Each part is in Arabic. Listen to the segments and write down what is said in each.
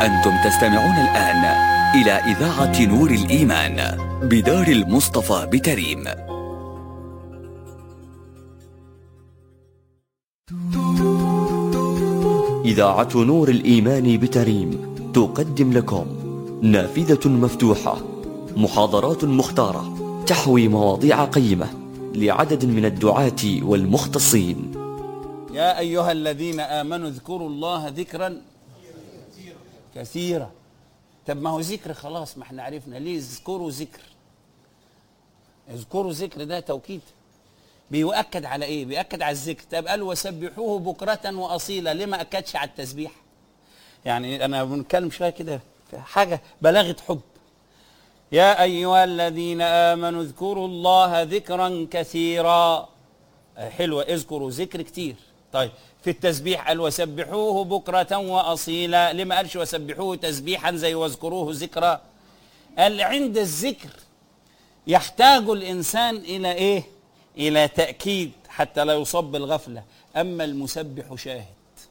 أنتم تستمعون الآن إلى إذاعة نور الإيمان بدار المصطفى بتريم. إذاعة نور الإيمان بتريم تقدم لكم نافذة مفتوحة، محاضرات مختارة تحوي مواضيع قيمة لعدد من الدعاة والمختصين. يا أيها الذين آمنوا اذكروا الله ذكرا كثيرا. طب ما هو ذكر خلاص، ما احنا عرفنا ليه اذكروا ذكر. اذكروا ذكر ده توكيد بيؤكد على ايه؟ بيؤكد على الذكر. طب قال وسبحوه بكرة وأصيلا، ليه ما أكدش على التسبيح؟ يعني أنا بنتكلم شوية كده في حاجة بلاغة حب. يا أيها الذين آمنوا اذكروا الله ذكرا كثيرا. حلوة، اذكروا ذكر كتير. طيب في التسبيح قال وسبحوه بكرة وأصيلا، ليه ما قالش وسبحوه تسبيحا زي واذكروه ذكرا؟ قال عند الذكر يحتاج الإنسان إلى إيه؟ إلى تأكيد حتى لا يصاب بالغفلة. أما المسبح شاهد،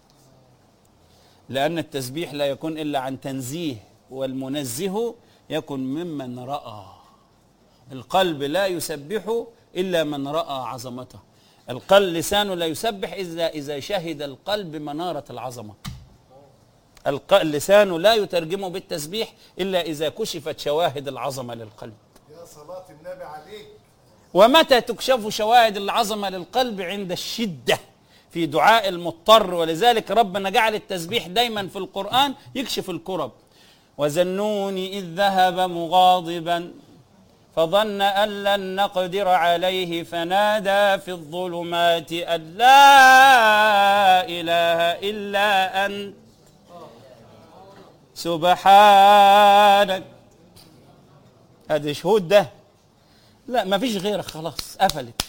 لأن التسبيح لا يكون إلا عن تنزيه، والمنزه يكن ممن رأى. القلب لا يسبح إلا من رأى عظمته. القلب لسانه لا يسبح إذا شهد القلب منارة العظمة. اللسان لا يترجمه بالتسبيح إلا إذا كشفت شواهد العظمة للقلب. يا صلاة النبي عليك. ومتى تكشف شواهد العظمة للقلب؟ عند الشدة في دعاء المضطر. ولذلك ربنا جعل التسبيح دايما في القرآن يكشف الكرب. وذنوني إذ ذهب مغاضبا فظن أن لن نقدر عليه فنادى في الظلمات أن لا إله إلا أنت سبحانك. هذا شهود ده، لا ما فيش غيرك، خلاص قفلت.